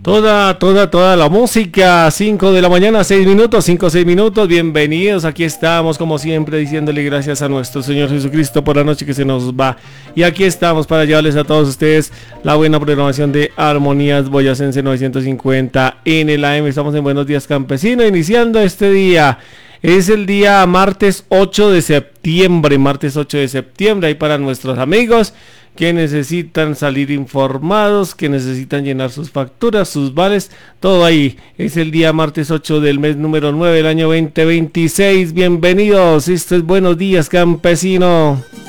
Toda la música, 5 de la mañana, 6 minutos, 6 minutos, bienvenidos, aquí estamos como siempre diciéndole gracias a nuestro Señor Jesucristo por la noche que se nos va, y aquí estamos para llevarles a todos ustedes la buena programación de Armonías Boyacense 950 en el AM. Estamos en Buenos Días Campesino, iniciando este día. Es el día martes 8 de septiembre, ahí para nuestros amigos que necesitan salir informados, que necesitan llenar sus facturas, sus vales, todo ahí. Es el día martes 8 del mes número 9 del año 2026. Bienvenidos, esto es Buenos Días Campesino.